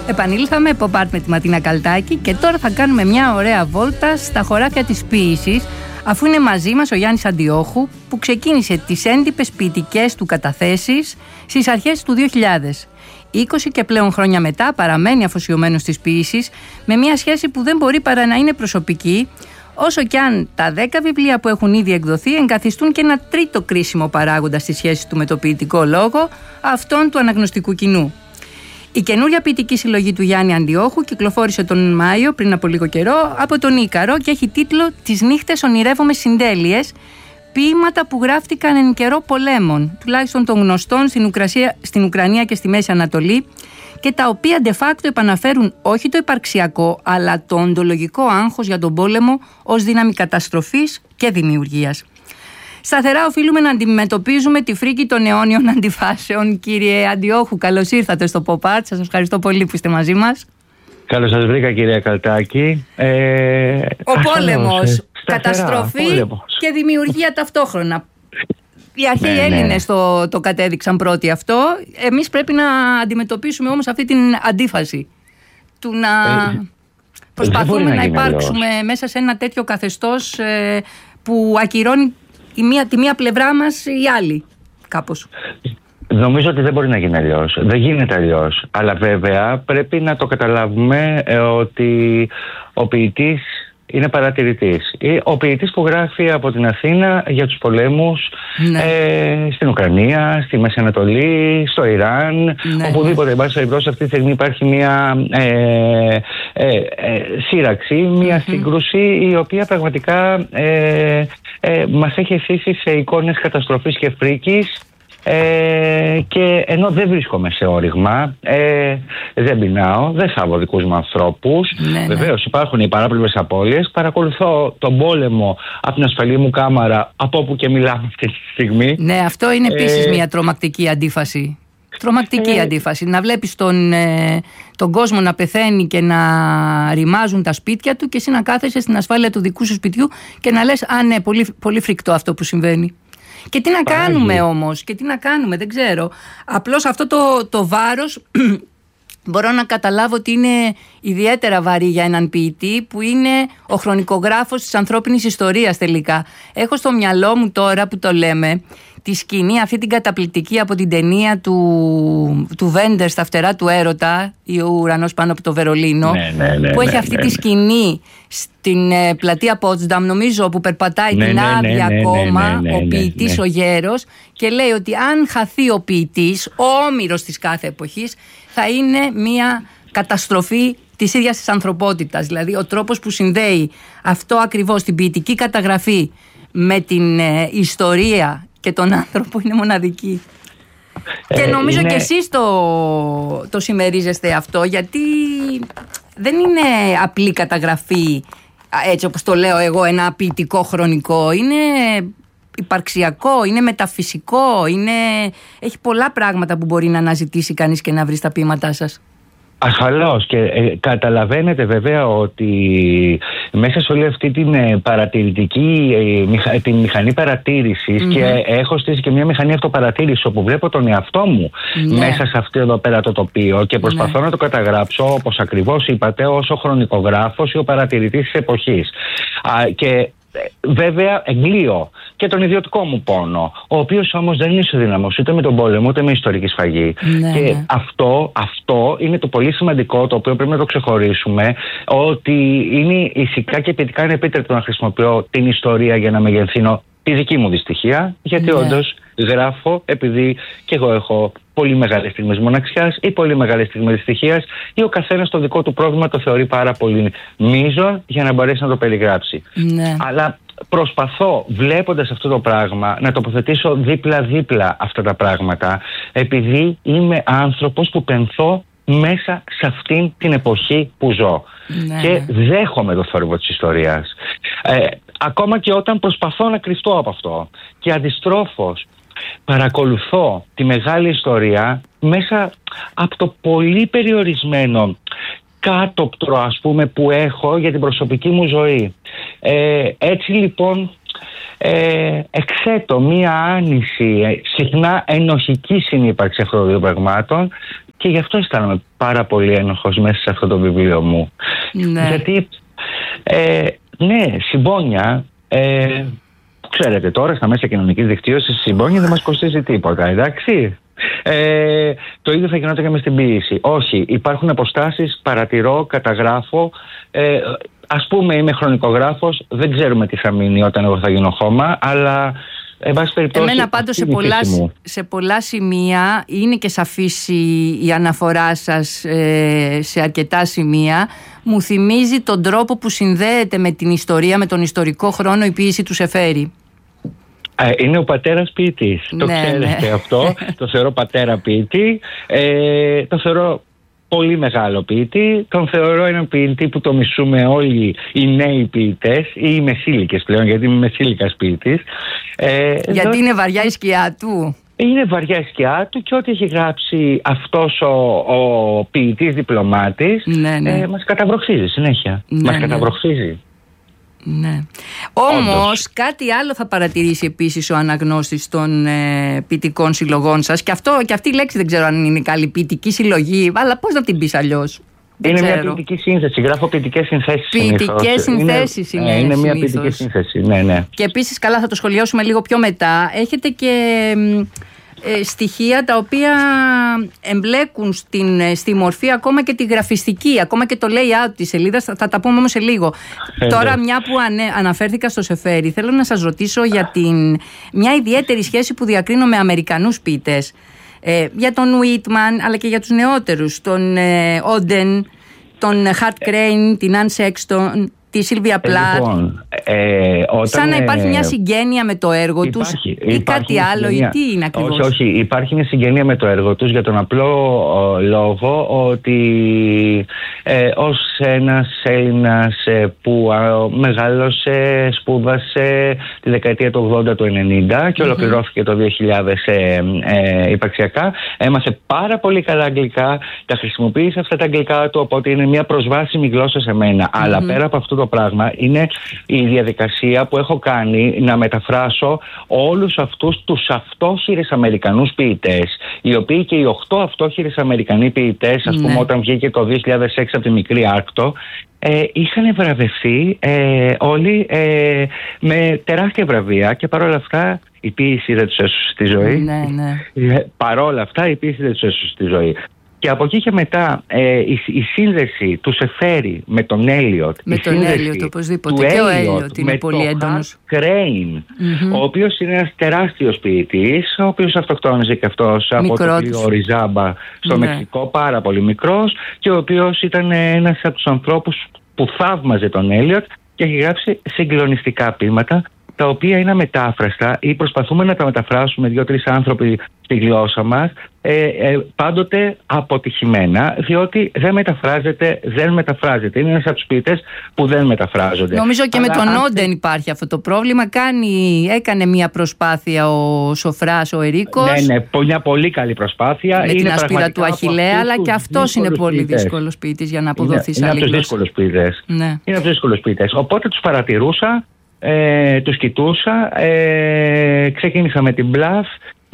Επανήλθαμε, Pop Art με τη Ματίνα Καλτάκη και τώρα θα κάνουμε μια ωραία βόλτα στα χωράφια της ποίησης, αφού είναι μαζί μας ο Γιάννης Αντιόχου, που ξεκίνησε τις έντυπες ποιητικές του καταθέσεις στις αρχές του 2000. 20 και πλέον χρόνια μετά παραμένει αφοσιωμένος στις ποίησεις, με μια σχέση που δεν μπορεί παρά να είναι προσωπική, όσο κι αν τα 10 βιβλία που έχουν ήδη εκδοθεί εγκαθιστούν και ένα τρίτο κρίσιμο παράγοντα στη σχέση του με το ποιητικό λόγο, αυτόν του αναγνωστικού κοινού. Η καινούρια ποιητική συλλογή του Γιάννη Αντιόχου κυκλοφόρησε τον Μάιο, πριν από λίγο καιρό, από τον Ίκαρο και έχει τίτλο «Τις νύχτες ονειρεύομαι συντέλειες», ποίηματα που γράφτηκαν εν καιρό πολέμων, τουλάχιστον των γνωστών στην Ουκρανία και στη Μέση Ανατολή, και τα οποία de facto επαναφέρουν όχι το υπαρξιακό, αλλά το οντολογικό άγχος για τον πόλεμο ως δύναμη καταστροφής και δημιουργίας. Σταθερά οφείλουμε να αντιμετωπίζουμε τη φρίκη των αιώνιων αντιφάσεων. Κύριε Αντιόχου, καλώς ήρθατε στο Pop Art. Σας ευχαριστώ πολύ που είστε μαζί μας. Καλώς σας βρήκα, κυρία Καλτάκη. Ο πόλεμος, καταστροφή και δημιουργία ταυτόχρονα. Οι αρχαίοι Έλληνες το κατέδειξαν πρώτοι αυτό. Εμείς πρέπει να αντιμετωπίσουμε όμως αυτή την αντίφαση του να προσπαθούμε να υπάρξουμε μέσα σε ένα τέτοιο καθεστώς που ακυρώνει τη μία πλευρά μας η άλλη κάπως. Νομίζω ότι δεν μπορεί να γίνει αλλιώς. Δεν γίνεται αλλιώς. Αλλά βέβαια πρέπει να το καταλάβουμε ότι ο ποιητής είναι παρατηρητής. Ο ποιητής που γράφει από την Αθήνα για τους πολέμους, στην Ουκρανία, στη Μέση Ανατολή, στο Ιράν, οπουδήποτε. Εν πάση περιπτώσει, αυτή τη στιγμή υπάρχει μια σύραξη, μια σύγκρουση, η οποία πραγματικά μας έχει θύσει σε εικόνες καταστροφής και φρίκης. Και ενώ δεν βρίσκομαι σε όριγμα, δεν πεινάω, δεν θάβω δικούς μου ανθρώπους. Βεβαίως υπάρχουν οι παράπλευρες απώλειες. Παρακολουθώ τον πόλεμο από την ασφαλή μου κάμαρα, από όπου και μιλάμε αυτή τη στιγμή. Ναι, αυτό είναι επίσης μια τρομακτική αντίφαση. Τρομακτική αντίφαση. Να βλέπεις τον κόσμο να πεθαίνει και να ρημάζουν τα σπίτια του και εσύ να κάθεσαι στην ασφάλεια του δικού σου σπιτιού και να λες «Α, ναι, πολύ, πολύ φρικτό αυτό που συμβαίνει». Και τι να κάνουμε όμως, και τι να κάνουμε, δεν ξέρω. Απλώς αυτό το βάρος μπορώ να καταλάβω ότι είναι ιδιαίτερα βαρύ για έναν ποιητή που είναι ο χρονικογράφος της ανθρώπινης ιστορίας τελικά. Έχω στο μυαλό μου τώρα που το λέμε τη σκηνή αυτή την καταπληκτική από την ταινία του Βέντερ στα φτερά του έρωτα, «Ο ουρανός πάνω από το Βερολίνο», που έχει αυτή τη σκηνή στην πλατεία Πότσνταμ, νομίζω, που περπατάει την άδεια ακόμα ο ποιητής ο γέρος και λέει ότι αν χαθεί ο ποιητής, ο όμηρος της κάθε εποχής, θα είναι μια καταστροφή της ίδιας της ανθρωπότητας. Δηλαδή ο τρόπος που συνδέει αυτό ακριβώς, την ποιητική καταγραφή με την ιστορία και τον άνθρωπο, είναι μοναδική. Και νομίζω και εσείς το συμμερίζεστε αυτό, γιατί δεν είναι απλή καταγραφή, έτσι όπως το λέω εγώ, ένα ποιητικό χρονικό. Είναι υπαρξιακό, είναι μεταφυσικό, έχει πολλά πράγματα που μπορεί να αναζητήσει κανείς και να βρει στα ποίηματά σας. Ασφαλώς, και καταλαβαίνετε βέβαια ότι μέσα σε όλη αυτή την παρατηρητική, την μηχανή παρατήρησης, και έχω στήσει και μια μηχανή αυτοπαρατήρησης όπου βλέπω τον εαυτό μου μέσα σε αυτό εδώ πέρα το τοπίο και προσπαθώ να το καταγράψω, όπως ακριβώς είπατε, ως ο χρονικογράφος ή ο παρατηρητής της εποχής. Και βέβαια εγκλείω και τον ιδιωτικό μου πόνο, ο οποίος όμως δεν είναι ισοδύναμος ούτε με τον πόλεμο ούτε με ιστορική σφαγή. Και αυτό είναι το πολύ σημαντικό, το οποίο πρέπει να το ξεχωρίσουμε, ότι είναι ηθικά και ποιητικά είναι επίτρεπτο να χρησιμοποιώ την ιστορία για να μεγενθύνω τη δική μου δυστυχία, γιατί όντως γράφω επειδή και εγώ έχω πολύ μεγάλες στιγμές μοναξιάς ή πολύ μεγάλες στιγμές δυστυχίας, ή ο καθένας το δικό του πρόβλημα το θεωρεί πάρα πολύ μείζον για να μπορέσει να το περιγράψει. Αλλά προσπαθώ, βλέποντας αυτό το πράγμα, να τοποθετήσω δίπλα-δίπλα αυτά τα πράγματα, επειδή είμαι άνθρωπος που πενθώ μέσα σε αυτήν την εποχή που ζω. Και δέχομαι το θόρυβο της ιστορίας. Ακόμα και όταν προσπαθώ να κρυφτώ από αυτό. Και αντιστρόφως παρακολουθώ τη μεγάλη ιστορία μέσα από το πολύ περιορισμένο κάτωπτρο, ας πούμε, που έχω για την προσωπική μου ζωή. Έτσι λοιπόν εξέτω μία άνηση, συχνά ενοχική συνύπαρξη αυτών των δύο πραγμάτων, και γι' αυτό αισθάνομαι πάρα πολύ ένοχος μέσα σε αυτό το βιβλίο μου. Ναι. Γιατί, ναι, συμπόνια, ξέρετε τώρα στα μέσα κοινωνικής δικτύωσης, συμπόνια δεν μας κοστίζει τίποτα, εντάξει. Το ίδιο θα γινόταν και με στην ποίηση. Όχι, υπάρχουν αποστάσεις, παρατηρώ, καταγράφω. Ας πούμε είμαι χρονικογράφος, δεν ξέρουμε τι θα μείνει όταν εγώ θα γίνω χώμα, αλλά εν πάση περιπτώσει, εμένα πάντως σε πολλά σημεία είναι και σαφής η αναφορά σας, σε αρκετά σημεία. Μου θυμίζει τον τρόπο που συνδέεται με την ιστορία, με τον ιστορικό χρόνο η ποίηση του Σεφέρη. Είναι ο πατέρας ποιητής. Το ξέρετε αυτό. Το θεωρώ πατέρα ποιητή. Το θεωρώ πολύ μεγάλο ποιητή. Τον θεωρώ έναν ποιητή που το μισούμε όλοι οι νέοι ποιητές ή οι μεσήλικες πλέον, γιατί είμαι μεσήλικας ποιητής. Γιατί είναι βαριά η σκιά του. Είναι βαριά η σκιά του και ό,τι έχει γράψει αυτός ο ποιητής διπλωμάτης μας καταβροχθίζει συνέχεια. Μας καταβροχθίζει. Ναι. Όμως κάτι άλλο θα παρατηρήσει επίσης ο αναγνώστης των ποιητικών συλλογών σας, και αυτή η λέξη δεν ξέρω αν είναι καλή, ποιητική συλλογή, αλλά πώς να την πεις αλλιώς. Είναι μια ποιητική σύνθεση. Γράφω ποιητικές συνθέσεις. Ποιητικές συνθέσεις είναι μια ποιητική σύνθεση. Ναι. Και επίσης, καλά, θα το σχολιάσουμε λίγο πιο μετά. Έχετε και στοιχεία τα οποία εμπλέκουν στη μορφή ακόμα και τη γραφιστική, ακόμα και το layout της σελίδας. Θα τα πούμε όμως σε λίγο. Τώρα, μια που αναφέρθηκα στο Σεφέρη, θέλω να σας ρωτήσω για μια ιδιαίτερη σχέση που διακρίνω με Αμερικανούς ποιητές. Για τον Whitman, αλλά και για τους νεότερους, τον Όντεν, τον Χαρτ Κρέιν, την Αν Σέξτον, τη Σίλβια Πλάτ. Σαν να υπάρχει μια συγγένεια με το έργο τους ή κάτι άλλο, ή τι είναι ακριβώς? Όχι, υπάρχει μια συγγένεια με το έργο τους για τον απλό λόγο ότι ως ένας Έλληνας που μεγάλωσε, σπούδασε τη δεκαετία του 80 του 90 και ολοκληρώθηκε το 2000 υπαρξιακά, έμαθε πάρα πολύ καλά αγγλικά, τα χρησιμοποίησε αυτά τα αγγλικά του, οπότε είναι μια προσβάσιμη γλώσσα σε μένα. Αλλά πέρα από αυτό το πράγμα είναι η διαδικασία που έχω κάνει να μεταφράσω όλους αυτούς τους αυτόχειρες Αμερικανούς ποιητές, οι οποίοι και οι 8 αυτόχειρες Αμερικανοί ποιητές, ας πούμε, όταν βγήκε το 2006 από τη Μικρή Άρκτο, είχαν βραβευτεί όλοι με τεράστια βραβεία, και παρόλα αυτά η ποίηση δεν τους έσωσε στη ζωή. Παρόλα αυτά η ποίηση δεν τους έσωσε στη ζωή. Και από εκεί και μετά η σύνδεση του Σεφέρη με τον Έλιοτ, με τον Έλιοτ οπωσδήποτε, και ο Έλιοτ είναι πολύ έντονος. Κρέιν, ο οποίος είναι ένας τεράστιος ποιητής, ο οποίος αυτοκτόνησε και αυτός από το πλοίο Ριζάμπα στο Μεξικό, πάρα πολύ μικρός, και ο οποίος ήταν ένας από τους ανθρώπους που θαύμαζε τον Έλιοτ και έχει γράψει συγκλονιστικά ποίηματα, τα οποία είναι αμετάφραστα ή προσπαθούμε να τα μεταφράσουμε 2-3 άνθρωποι στη γλώσσα μας, πάντοτε αποτυχημένα, διότι δεν μεταφράζεται. Είναι ένας από τους ποιητές που δεν μεταφράζονται. Νομίζω και με τον Όντεν υπάρχει αυτό το πρόβλημα. Έκανε μια προσπάθεια ο Σοφράς, ο Ερίκος. Ναι, μια πολύ καλή προσπάθεια. Με την ασπίδα του Αχιλλέα, αλλά και αυτός είναι πολύ δύσκολος ποιητής για να αποδοθεί σε άλλη γλώσσα. Είναι από τους δύσκολους ποιητές. Οπότε τους παρατηρούσα, τους κοιτούσα, ξεκίνησα με την Bluff.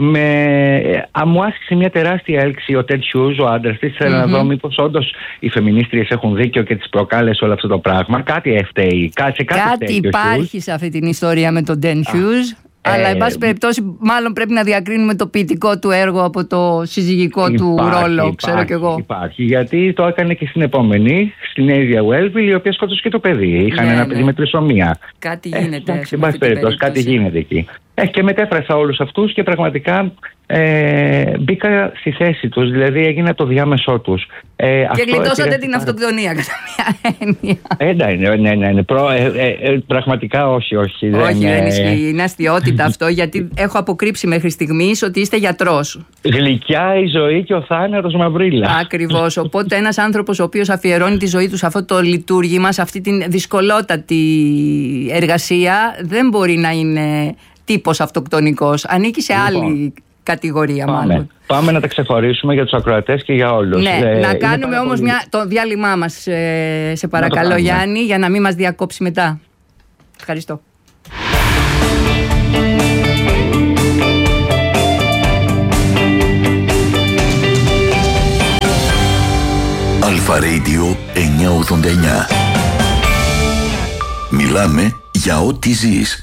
Μου άσκησε μια τεράστια έλξη ο Τεντ Χιούζ, ο άντρας της. Θέλω να δω μήπως όντως οι φεμινίστριες έχουν δίκιο και τις προκάλεσε όλο αυτό το πράγμα. Κάτι έφταίει. Κάτι υπάρχει σε αυτή την ιστορία με τον Τεντ Χιούζ. Αλλά, εν πάση περιπτώσει, μάλλον πρέπει να διακρίνουμε το ποιητικό του έργο από το συζυγικό του ρόλο, ξέρω κι εγώ. Υπάρχει, γιατί το έκανε και στην επόμενη, στην Area Wellville, η οποία σκότωσε και το παιδί. Είχαν ένα παιδί με τρισομία. Κάτι γίνεται. Εν πάση περιπτώσει, κάτι γίνεται εκεί. Και μετέφρασα όλους αυτούς και πραγματικά μπήκα στη θέση τους, δηλαδή έγινα το διάμεσό τους. Και γλιτώσατε την αυτοκτονία κατά μια έννοια. Ναι. Πραγματικά όχι. Όχι, δεν ισχύει. Είναι αστιότητα αυτό, γιατί έχω αποκρύψει μέχρι στιγμής ότι είστε γιατρός. Γλυκιά η ζωή και ο θάνατος μαυρίλα. Ακριβώς. Οπότε ένας άνθρωπος ο οποίος αφιερώνει τη ζωή του σε αυτό το λειτουργήμα, σε αυτή την δυσκολότατη εργασία, δεν μπορεί να είναι τύπος αυτοκτονικός. Ανήκει σε άλλη κατηγορία, μάλλον. Πάμε να τα ξεχωρίσουμε για τους ακροατές και για όλους. Ναι, να κάνουμε όμως το διάλειμμά μας, σε παρακαλώ, Γιάννη, για να μην μας διακόψει μετά. Ευχαριστώ. Αλφα Radio 989. Μιλάμε για ό,τι ζεις.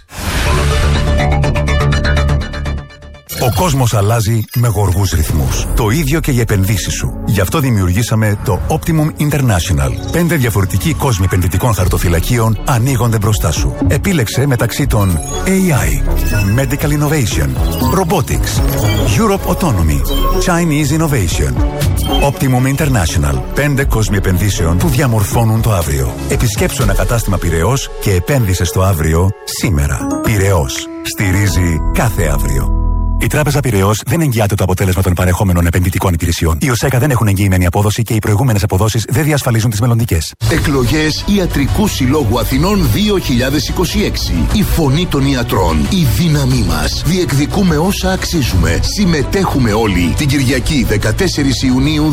Ο κόσμος αλλάζει με γοργούς ρυθμούς. Το ίδιο και οι επενδύσεις σου. Γι' αυτό δημιουργήσαμε το Optimum International. 5 διαφορετικοί κόσμοι επενδυτικών χαρτοφυλακίων ανοίγονται μπροστά σου. Επίλεξε μεταξύ των AI, Medical Innovation, Robotics, Europe Autonomy, Chinese Innovation. Optimum International. 5 κόσμοι επενδύσεων που διαμορφώνουν το αύριο. Επισκέψου ένα κατάστημα Πειραιώς και επένδυσε στο αύριο σήμερα. Πειραιώς. Στηρίζει κάθε αύριο. Η Τράπεζα Πειραιώς δεν εγγυάται το αποτέλεσμα των παρεχόμενων επενδυτικών υπηρεσιών. Οι ΟΣΕΚΑ δεν έχουν εγγυημένη απόδοση και οι προηγούμενες αποδόσεις δεν διασφαλίζουν τις μελλοντικές. Εκλογές Ιατρικού Συλλόγου Αθηνών 2026. Η φωνή των ιατρών. Η δύναμή μας. Διεκδικούμε όσα αξίζουμε. Συμμετέχουμε όλοι. Την Κυριακή 14 Ιουνίου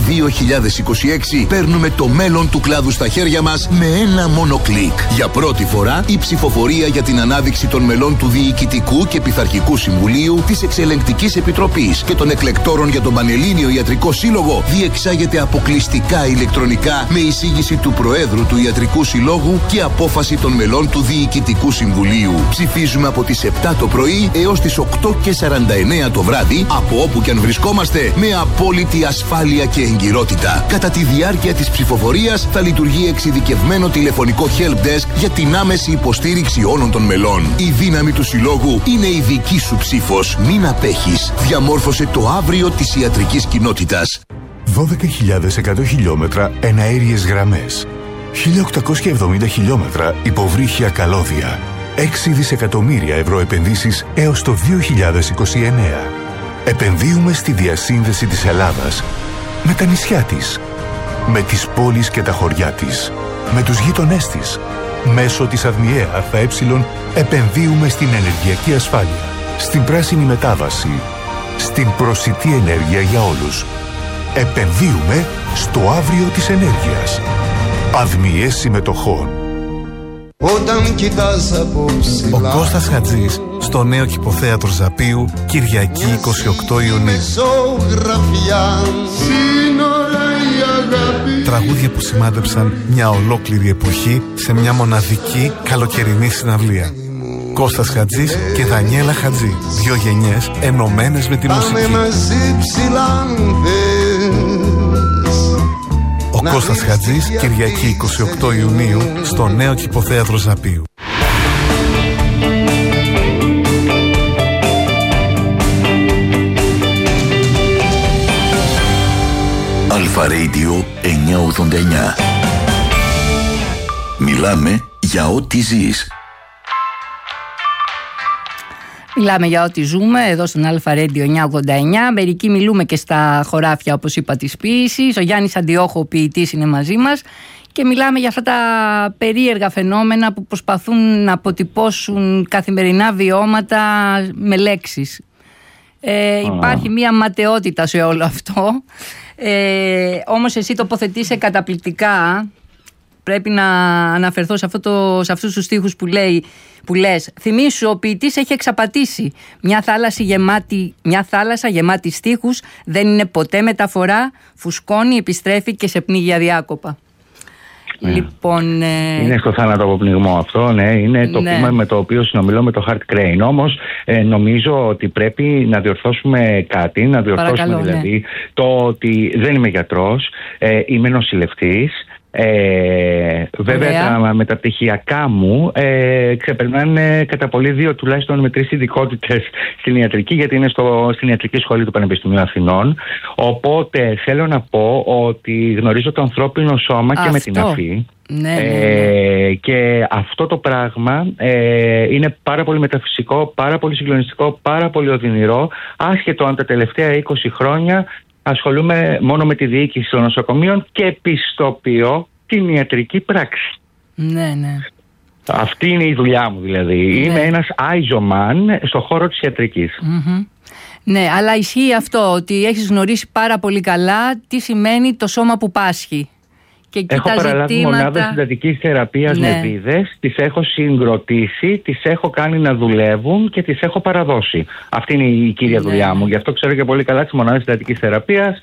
2026 παίρνουμε το μέλλον του κλάδου στα χέρια μας με ένα μόνο κλικ. Για πρώτη φορά η ψηφοφορία για την ανάδειξη των μελών του Διοικητικού και Πειθαρχικού Συμβουλίου της Εξελεγκτικής Επιτροπής και των εκλεκτόρων για τον Πανελλήνιο Ιατρικό Σύλλογο διεξάγεται αποκλειστικά ηλεκτρονικά με εισήγηση του Προέδρου του Ιατρικού Συλλόγου και απόφαση των μελών του Διοικητικού Συμβουλίου. Ψηφίζουμε από τις 7 το πρωί έως τις 8:49 το βράδυ, από όπου και αν βρισκόμαστε, με απόλυτη ασφάλεια και εγκυρότητα. Κατά τη διάρκεια της ψηφοφορίας θα λειτουργεί εξειδικευμένο τηλεφωνικό helpdesk για την άμεση υποστήριξη όλων των μελών. Η δύναμη του Συλλόγου είναι η δική σου ψήφος. Μην απέχεις. Διαμόρφωσε το αύριο της ιατρικής κοινότητας. 12.100 χιλιόμετρα εναέριες γραμμές. 1.870 χιλιόμετρα υποβρύχια καλώδια. 6 δισεκατομμύρια ευρώ επενδύσεις έως το 2029. Επενδύουμε στη διασύνδεση της Ελλάδας με τα νησιά της, με τις πόλεις και τα χωριά της, με τους γείτονές της. Μέσω της ΑΔΜΙΕ ΑΕ επενδύουμε στην ενεργειακή ασφάλεια, στην πράσινη μετάβαση, στην προσιτή ενέργεια για όλους. Επενδύουμε στο αύριο της ενέργειας. ΑΔΜΙΕ Συμμετοχών. Όταν κοιτάς από ψηλά. Ο Κώστας Χατζής στο νέο Κηποθέατρο Ζαπίου, Κυριακή 28 Ιουνίου. Τραγούδια που σημάδεψαν μια ολόκληρη εποχή σε μια μοναδική καλοκαιρινή συναυλία. Κώστας Χατζής και Δανιέλα Χατζή. 2 γενιές ενωμένες με τη μουσική. Ο Κώστας Χατζής, Κυριακή 28 Ιουνίου στο νέο Κηποθέατρο Ζαπίου. Αλφα Radio 989. Μιλάμε για ό,τι ζεις. Μιλάμε για ό,τι ζούμε εδώ στον Αλφα Radio 989. Μερικοί μιλούμε και στα χωράφια, όπως είπα, της ποίησης. Ο Γιάννης Αντιόχο, ο ποιητής, είναι μαζί μας. Και μιλάμε για αυτά τα περίεργα φαινόμενα που προσπαθούν να αποτυπώσουν καθημερινά βιώματα με λέξεις. Υπάρχει μια ματαιότητα σε όλο αυτό. Όμως εσύ τοποθετείσαι καταπληκτικά. Πρέπει να αναφερθώ σε αυτούς τους στίχους που λες. Θυμήσου, ο ποιητής έχει εξαπατήσει. Μια θάλασσα γεμάτη στίχους δεν είναι ποτέ μεταφορά. Φουσκώνει, επιστρέφει και σε πνίγει αδιάκοπα. Ναι. Λοιπόν, είναι στο θάνατο-αποπνιγμό αυτό, ναι. Είναι το ποίημα με το οποίο συνομιλώ με το Hart Crane. Όμως νομίζω ότι πρέπει να διορθώσουμε κάτι. Να διορθώσουμε παρακαλώ, δηλαδή το ότι δεν είμαι γιατρός, είμαι νοσηλευτής. Βέβαια τα μεταπτυχιακά μου ξεπερνάνε κατά πολύ 2 τουλάχιστον με 3 ειδικότητες στην ιατρική, γιατί είναι στην ιατρική σχολή του Πανεπιστημίου Αθηνών. Οπότε θέλω να πω ότι γνωρίζω το ανθρώπινο σώμα και με την αφή. Ναι. Και αυτό το πράγμα είναι πάρα πολύ μεταφυσικό, πάρα πολύ συγκλονιστικό, πάρα πολύ οδυνηρό, άσχετο αν τα τελευταία 20 χρόνια ασχολούμαι μόνο με τη διοίκηση των νοσοκομείων και πιστοποιώ την ιατρική πράξη. Ναι. Αυτή είναι η δουλειά μου δηλαδή. Ναι. Είμαι ένας άιζομαν στον χώρο της ιατρικής. Mm-hmm. Ναι, αλλά ισχύει αυτό, ότι έχεις γνωρίσει πάρα πολύ καλά τι σημαίνει το σώμα που πάσχει. Και έχω παραλάβει μονάδες συντατικής θεραπείας με βίδες, τις έχω συγκροτήσει, τις έχω κάνει να δουλεύουν και τις έχω παραδώσει. Αυτή είναι η κύρια δουλειά μου. Γι' αυτό ξέρω και πολύ καλά τις μονάδες συντατικής θεραπείας.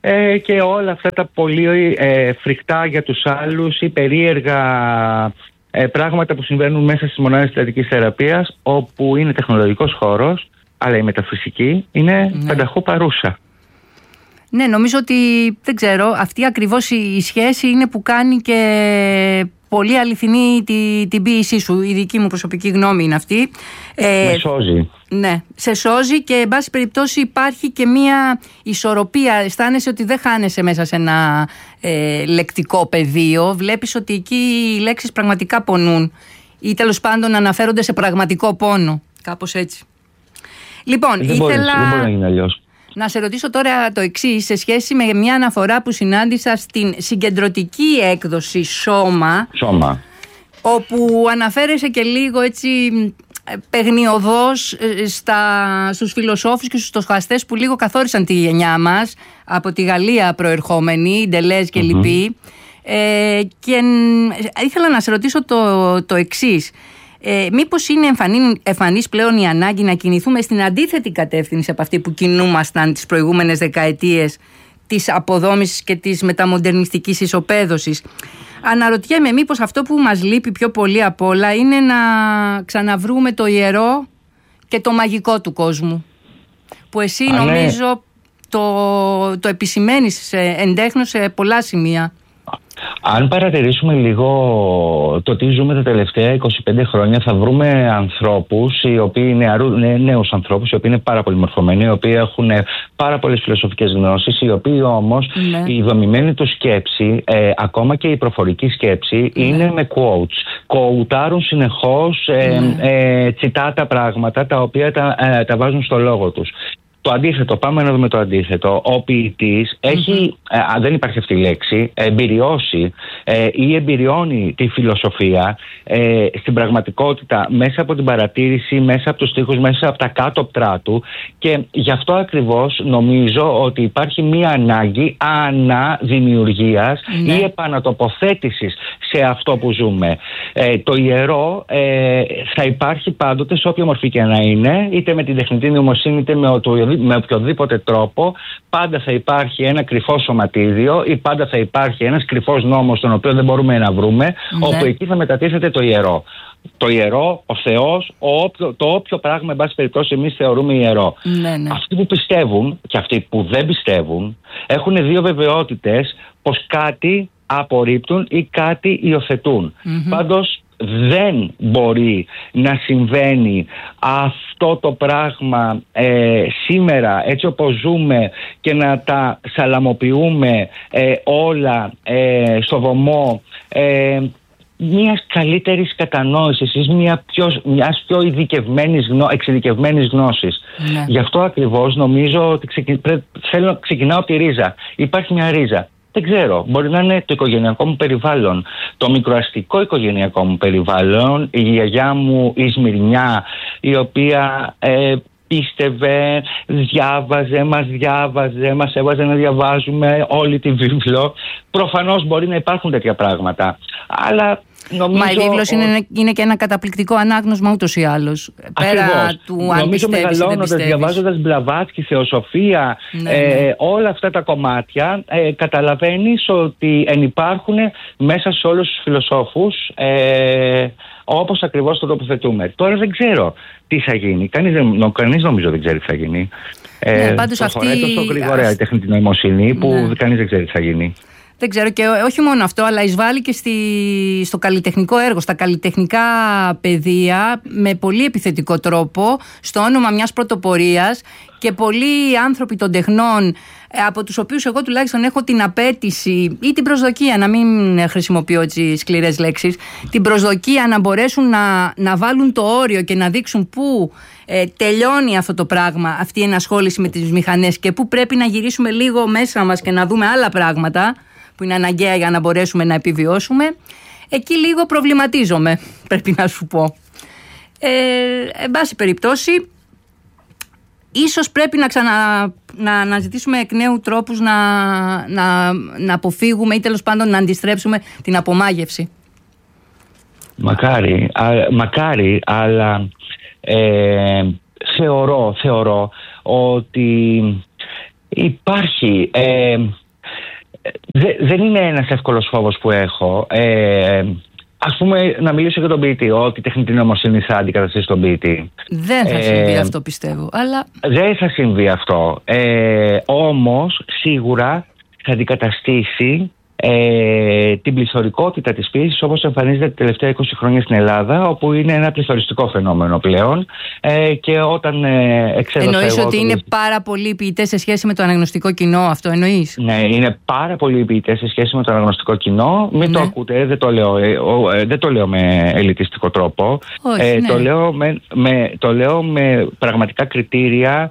και όλα αυτά τα πολύ φρικτά για τους άλλους ή περίεργα πράγματα που συμβαίνουν μέσα στις μονάδες συντατικής θεραπείας, όπου είναι τεχνολογικός χώρος, αλλά η μεταφυσική είναι πανταχού παρούσα. Ναι, νομίζω ότι, δεν ξέρω, αυτή ακριβώς η σχέση είναι που κάνει και πολύ αληθινή την ποίησή σου. Η δική μου προσωπική γνώμη είναι αυτή. Με σώζει. Ναι, σε σώζει και εν πάση περιπτώσει υπάρχει και μία ισορροπία. Αισθάνεσαι ότι δεν χάνεσαι μέσα σε ένα λεκτικό πεδίο. Βλέπεις ότι εκεί οι λέξεις πραγματικά πονούν ή τέλος πάντων αναφέρονται σε πραγματικό πόνο. Κάπως έτσι. Λοιπόν, δεν μπορεί να γίνει αλλιώς. Να σε ρωτήσω τώρα το εξής, σε σχέση με μια αναφορά που συνάντησα στην συγκεντρωτική έκδοση Σώμα, όπου αναφέρεσαι και λίγο έτσι παιγνιωδώς στους φιλοσόφους και στους στοχαστές που λίγο καθόρισαν τη γενιά μας, από τη Γαλλία προερχόμενοι, Ντελέζ και λοιποί, και ήθελα να σε ρωτήσω το εξής. Μήπως είναι εμφανής πλέον η ανάγκη να κινηθούμε στην αντίθετη κατεύθυνση από αυτή που κινούμασταν τις προηγούμενες δεκαετίες, της αποδόμησης και της μεταμοντερνιστικής ισοπαίδωσης? Αναρωτιέμαι μήπως αυτό που μας λείπει πιο πολύ απ' όλα είναι να ξαναβρούμε το ιερό και το μαγικό του κόσμου, που εσύ νομίζω το επισημαίνεις εντέχνως σε πολλά σημεία. Αν παρατηρήσουμε λίγο το τι ζούμε τα τελευταία 25 χρόνια, θα βρούμε ανθρώπους, οι οποίοι νέους ανθρώπους, οι οποίοι είναι πάρα πολύ μορφωμένοι, οι οποίοι έχουν πάρα πολλές φιλοσοφικές γνώσεις, οι οποίοι όμως η δομημένη τους σκέψη, ακόμα και η προφορική σκέψη, είναι με quotes. Κοουτάρουν συνεχώς τσιτάτα πράγματα, τα οποία τα βάζουν στο λόγο τους. Το αντίθετο, πάμε να δούμε το αντίθετο. Ο ποιητής έχει, δεν υπάρχει αυτή η λέξη, εμπειριώσει ή εμπειριώνει τη φιλοσοφία στην πραγματικότητα μέσα από την παρατήρηση, μέσα από τους στίχους, μέσα από τα κάτωπτρά του, και γι' αυτό ακριβώς νομίζω ότι υπάρχει μία ανάγκη αναδημιουργίας ή επανατοποθέτησης σε αυτό που ζούμε. Το ιερό θα υπάρχει πάντοτε σε όποια μορφή και να είναι, είτε με την τεχνητή νοημοσύνη είτε με οποιοδήποτε τρόπο. Πάντα θα υπάρχει ένα κρυφό σωματίδιο ή πάντα θα υπάρχει ένας κρυφός νόμος τον οποίο δεν μπορούμε να βρούμε, όπου εκεί θα μετατίθεται το ιερό. Το ιερό, ο Θεός, το όποιο πράγμα, εν πάση περιπτώσει, εμείς θεωρούμε ιερό. Αυτοί που πιστεύουν και αυτοί που δεν πιστεύουν έχουν δύο βεβαιότητες, πως κάτι απορρίπτουν ή κάτι υιοθετούν. Πάντως δεν μπορεί να συμβαίνει αυτό το πράγμα σήμερα, έτσι όπως ζούμε, και να τα σαλαμοποιούμε όλα στο βωμό μιας καλύτερης κατανόησης ή μιας πιο εξειδικευμένης γνώσης. Γι' αυτό ακριβώς νομίζω ότι ξεκινάω από τη ρίζα. Υπάρχει μια ρίζα. Δεν ξέρω, μπορεί να είναι το οικογενειακό μου περιβάλλον, το μικροαστικό οικογενειακό μου περιβάλλον, η γιαγιά μου η Σμυρνιά, η οποία πίστευε, μας έβαζε να διαβάζουμε όλη τη βίβλο. Προφανώς μπορεί να υπάρχουν τέτοια πράγματα, αλλά νομίζω... Μα η βίβλος είναι και ένα καταπληκτικό ανάγνωσμα ούτως ή άλλως. Πέρα του αν νομίζω πιστεύεις, μεγαλώνοντας, διαβάζοντας Μπλαβάτσκι, Θεοσοφία, όλα αυτά τα κομμάτια, καταλαβαίνεις ότι ενυπάρχουν μέσα σε όλους τους φιλοσόφους, όπως ακριβώς το τοποθετούμε. Τώρα δεν ξέρω τι θα γίνει. Κανείς νομίζω δεν ξέρει τι θα γίνει. Πάντως προχωράει τόσο γρήγορα η τεχνητή νοημοσύνη που κανείς δεν ξέρει τι θα γίνει. Δεν ξέρω, και όχι μόνο αυτό, αλλά εισβάλλει και στο καλλιτεχνικό έργο, στα καλλιτεχνικά πεδία, με πολύ επιθετικό τρόπο, στο όνομα μιας πρωτοπορίας, και πολλοί άνθρωποι των τεχνών, από τους οποίους εγώ τουλάχιστον έχω την απέτηση ή την προσδοκία, να μην χρησιμοποιώ έτσι σκληρές λέξεις, την προσδοκία να μπορέσουν να βάλουν το όριο και να δείξουν πού τελειώνει αυτό το πράγμα, αυτή η ενασχόληση με τις μηχανές, και πού πρέπει να γυρίσουμε λίγο μέσα μας και να δούμε άλλα πράγματα που είναι αναγκαία για να μπορέσουμε να επιβιώσουμε. Εκεί λίγο προβληματίζομαι, πρέπει να σου πω. Εν πάση περιπτώσει, ίσως πρέπει να αναζητήσουμε εκ νέου τρόπους να αποφύγουμε ή τέλος πάντων να αντιστρέψουμε την απομάγευση. Μακάρι, αλλά θεωρώ ότι Υπάρχει. Δεν είναι ένας εύκολος φόβος που έχω. Ας πούμε, να μιλήσω για τον ποιητή, ότι η τεχνητή νοημοσύνη θα αντικαταστήσει τον ποιητή. Δεν θα συμβεί αυτό, πιστεύω. Αλλά... Δεν θα συμβεί αυτό. Όμως, σίγουρα θα αντικαταστήσει την πληθωρικότητα της ποίησης όπως εμφανίζεται τα τελευταία 20 χρόνια στην Ελλάδα, όπου είναι ένα πληθωριστικό φαινόμενο πλέον. Και όταν εξέδωσα. Εννοείς ότι είναι πάρα πολλοί ποιητές σε σχέση με το αναγνωστικό κοινό, αυτό εννοείς? Ναι, είναι πάρα πολλοί ποιητές σε σχέση με το αναγνωστικό κοινό. Μην το ακούτε, δεν το λέω με ελιτιστικό τρόπο. Όχι, το λέω με πραγματικά κριτήρια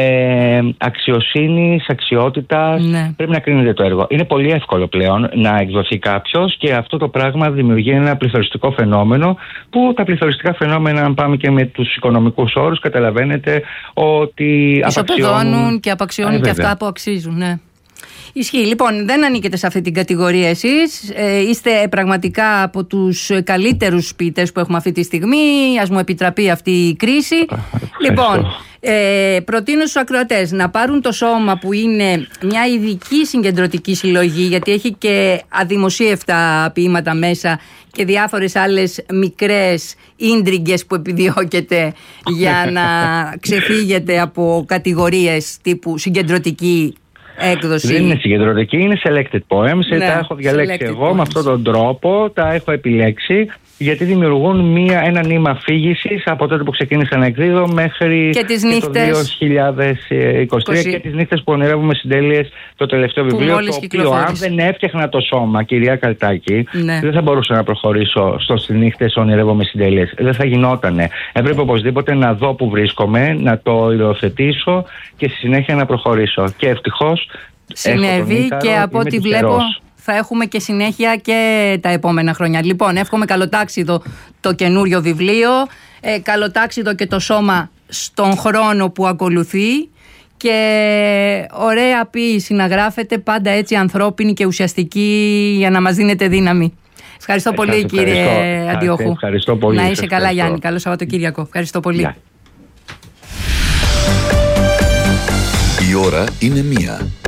αξιοσύνης, αξιότητας. Ναι. Πρέπει να κρίνετε το έργο. Είναι πολύ εύκολο πλέον να εκδοθεί κάποιος και αυτό το πράγμα δημιουργεί ένα πληθωριστικό φαινόμενο, που τα πληθωριστικά φαινόμενα, αν πάμε και με τους οικονομικούς όρους, καταλαβαίνετε ότι ισοπεδώνουν και απαξιώνουν και αυτά που αξίζουν. Ναι. Ισχύει. Λοιπόν, δεν ανήκετε σε αυτή την κατηγορία εσείς. Είστε πραγματικά από τους καλύτερους ποιητές που έχουμε αυτή τη στιγμή. Ας μου επιτραπεί αυτή η κρίση. Λοιπόν, προτείνω στους ακροατές να πάρουν το Σώμα, που είναι μια ειδική συγκεντρωτική συλλογή, γιατί έχει και αδημοσίευτα ποίηματα μέσα και διάφορες άλλες μικρές ίντριγκες που επιδιώκετε για να ξεφύγετε από κατηγορίες τύπου συγκεντρωτική έκδοση. Δεν είναι συγκεντρωτική, είναι selected poems. Ναι, τα έχω διαλέξει εγώ με αυτόν τον τρόπο, τα έχω επιλέξει, γιατί δημιουργούν ένα νήμα αφήγησης από τότε που ξεκίνησα να εκδίδω μέχρι και τις νύχτες, το 2023 και τις νύχτες που ονειρεύουμε συντέλειες, το τελευταίο βιβλίο, το οποίο αν δεν έφτιαχνα το Σώμα, κυρία Καλτάκη, δεν θα μπορούσα να προχωρήσω στις νύχτες ονειρεύουμε συντέλειες. Δεν θα γινότανε. Έπρεπε οπωσδήποτε να δω που βρίσκομαι, να το υιοθετήσω και στη συνέχεια να προχωρήσω. Και ευτυχώς συνέβη και από ό,τι βλέπω θα έχουμε και συνέχεια και τα επόμενα χρόνια. Λοιπόν, εύχομαι καλοτάξιδο το καινούριο βιβλίο, καλοτάξιδο και το Σώμα στον χρόνο που ακολουθεί, και ωραία ποίηση να γράφετε, πάντα έτσι ανθρώπινη και ουσιαστική, για να μας δίνετε δύναμη. Ευχαριστώ πολύ, κύριε Αντιόχου. Ευχαριστώ πολύ. Να είσαι καλά, Γιάννη. Καλό Σαββατοκύριακο. Ευχαριστώ πολύ. Η ώρα είναι 1.